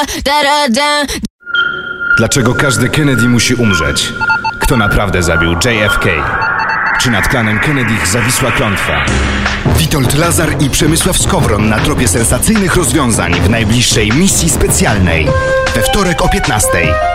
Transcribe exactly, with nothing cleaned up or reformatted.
da da da. Dlaczego każdy Kennedy musi umrzeć? Kto naprawdę zabił J F K? Czy nad klanem Kennedych zawisła klątwa? Witold Lazar i Przemysław Skowron na tropie sensacyjnych rozwiązań w najbliższej misji specjalnej. We wtorek o piętnastej.